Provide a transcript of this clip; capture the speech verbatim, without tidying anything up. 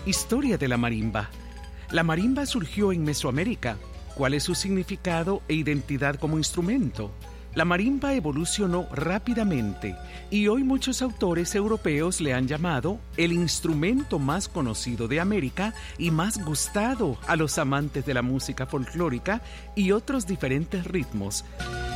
Historia de la marimba. La marimba surgió en Mesoamérica. ¿Cuál es su significado e identidad como instrumento? La marimba evolucionó rápidamente y hoy muchos autores europeos le han llamado el instrumento más conocido de América y más gustado a los amantes de la música folclórica y otros diferentes ritmos.